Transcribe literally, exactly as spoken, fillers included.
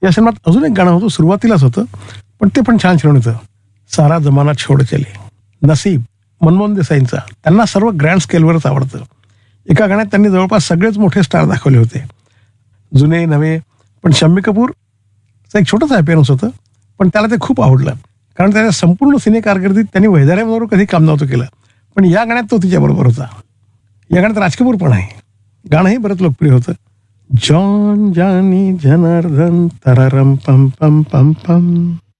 या सिनेमात अजून एक गाणं होतं, सुरुवातीलाच होतं, पण ते पण छान छान होतं. सारा जमाना छोड चले, नसीब, मनमोहन देसाईंचा. त्यांना सर्व ग्रँड स्केलवरच आवडतं. एका गाण्यात त्यांनी जवळपास सगळेच मोठे स्टार दाखवले होते, जुने नवे. पण शम्मी कपूरचं एक छोटंसं अपिअरन्स होतं, पण त्याला ते खूप आवडलं, कारण त्याच्या संपूर्ण सिने कारकिर्दीत त्यांनी वैदाऱ्याबरोबर कधी काम नव्हतं केलं, पण या गाण्यात तो तिच्याबरोबर होता. या गाण्यात राज कपूर पण आहे. गाणंही बरंच लोकप्रिय होतं. जॉन जानी जनार्दन तररम पम पम पम पम.